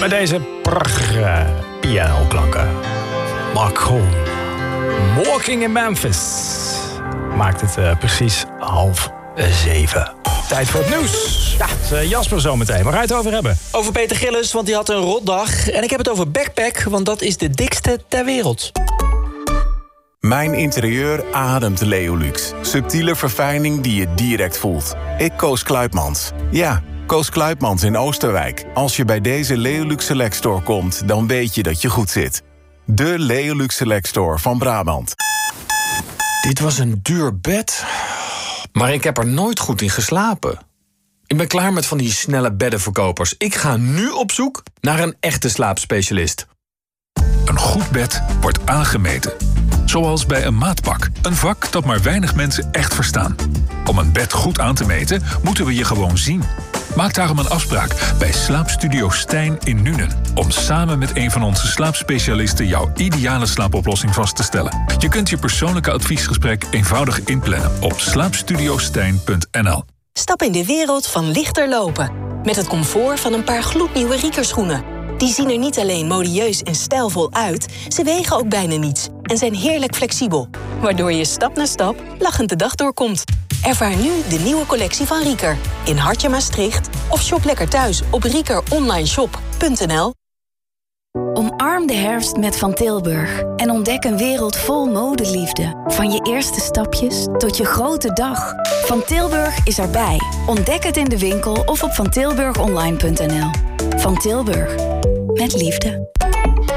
Met deze prachtige pianoklanken. Macron. Walking in Memphis. Maakt het precies 6:30. Tijd voor het nieuws. Ja, het is Jasper zometeen. Waar ga je het over hebben? Over Peter Gillis, want die had een rotdag. En ik heb het over Backpack, want dat is de dikste ter wereld. Mijn interieur ademt Leolux. Subtiele verfijning die je direct voelt. Ik koos Kluipmans. Ja, koos Kluipmans in Oosterwijk. Als je bij deze Leolux Select Store komt, dan weet je dat je goed zit. De Leolux Select Store van Brabant. Dit was een duur bed, maar ik heb er nooit goed in geslapen. Ik ben klaar met van die snelle beddenverkopers. Ik ga nu op zoek naar een echte slaapspecialist. Een goed bed wordt aangemeten. Zoals bij een maatpak. Een vak dat maar weinig mensen echt verstaan. Om een bed goed aan te meten, moeten we je gewoon zien. Maak daarom een afspraak bij Slaapstudio Stijn in Nuenen. Om samen met een van onze slaapspecialisten jouw ideale slaapoplossing vast te stellen. Je kunt je persoonlijke adviesgesprek eenvoudig inplannen op slaapstudiostijn.nl. Stap in de wereld van lichter lopen. Met het comfort van een paar gloednieuwe Rieker-schoenen. Die zien er niet alleen modieus en stijlvol uit, ze wegen ook bijna niets en zijn heerlijk flexibel. Waardoor je stap na stap lachend de dag doorkomt. Ervaar nu de nieuwe collectie van Rieker in Hartje Maastricht of shop lekker thuis op riekeronlineshop.nl. Omarm de herfst met Van Tilburg en ontdek een wereld vol modeliefde. Van je eerste stapjes tot je grote dag. Van Tilburg is erbij. Ontdek het in de winkel of op vantilburgonline.nl. Van Tilburg, met liefde.